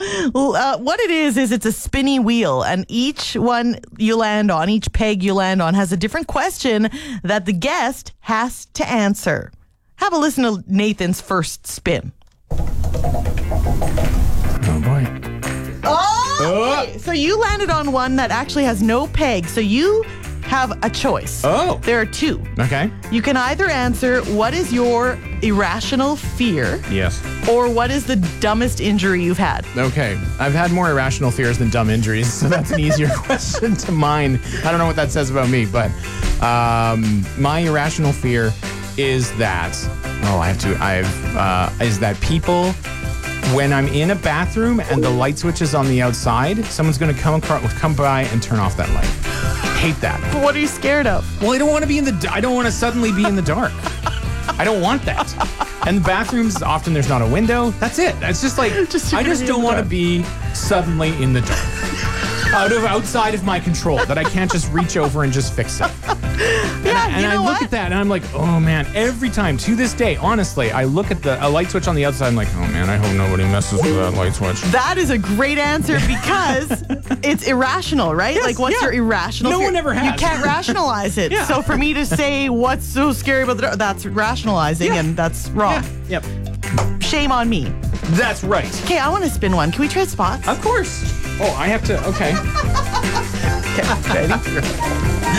What it is it's a spinny wheel, and each one you land on, each peg you land on, has a different question that the guest has to answer. Have a listen to Nathan's first spin. Oh, boy. Okay. So you landed on one that actually has no peg, so you have a choice. Oh. There are two. Okay. You can either answer, what is your irrational fear? Yes. Or what is the dumbest injury you've had? Okay. I've had more irrational fears than dumb injuries, so that's an easier question to mine. I don't know what that says about me, but my irrational fear is that is that people, when I'm in a bathroom and the light switch is on the outside, someone's going to come by and turn off that light. Hate that. But what are you scared of? Well, I don't want to suddenly be in the dark. I don't want that. And the bathrooms, often there's not a window. That's it. It's just like, I just don't want to be suddenly in the dark. Outside of my control, that I can't just reach over and just fix it. And I look at that and I'm like, oh man, every time to this day, honestly, I look at a light switch on the outside, I'm like, oh man, I hope nobody messes with that light switch. That is a great answer because it's irrational, right? Yes, like, what's your irrational fear? one ever has. You can't rationalize it. Yeah. So for me to say what's so scary about that's rationalizing, and that's wrong. Yep. Shame on me. That's right. Okay, I want to spin one. Can we trade spots? Of course. Oh, I have to, okay. Okay, ready?